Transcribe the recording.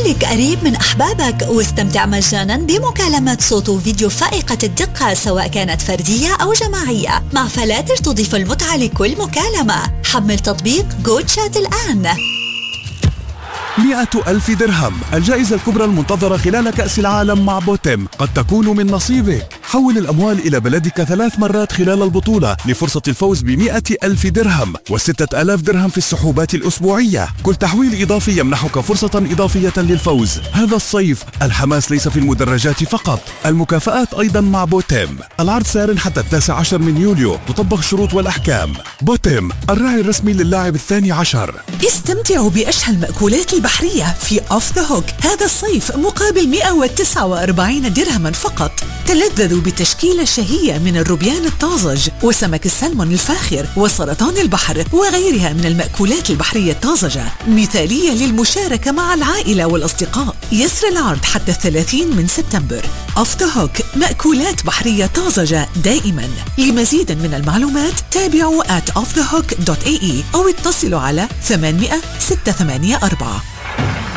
خليك قريب من أحبابك واستمتع مجانا بمكالمات صوت وفيديو فائقة الدقة سواء كانت فردية أو جماعية، مع فلاتر تضيف المتعة لكل مكالمة. حمل تطبيق جو تشات الآن. 100,000 درهم الجائزة الكبرى المنتظرة خلال كأس العالم مع بوتم قد تكون من نصيبك. حول الأموال إلى بلدك 3 مرات خلال البطولة لفرصة الفوز ب100,000 درهم و6,000 درهم في السحوبات الأسبوعية. كل تحويل إضافي يمنحك فرصة إضافية للفوز. هذا الصيف الحماس ليس في المدرجات فقط، المكافآت أيضا مع بوتم. العرض سار حتى 19 من يوليو، تطبق الشروط والأحكام. بوتم الراعي الرسمي للاعب الثاني عشر. استمتعوا بأشهى المأكولات البحرية في أوف ذا هوك هذا الصيف مقابل 149 درهما فقط. تلذذوا بتشكيلة شهية من الروبيان الطازج وسمك السلمون الفاخر وسرطان البحر وغيرها من المأكولات البحرية الطازجة، مثالية للمشاركة مع العائلة والأصدقاء. يسري العرض حتى 30 من سبتمبر. أوف ذا هوك، مأكولات بحرية طازجة دائما. لمزيد من المعلومات تابعوا @offthehook.ae أو اتصلوا على 800 684.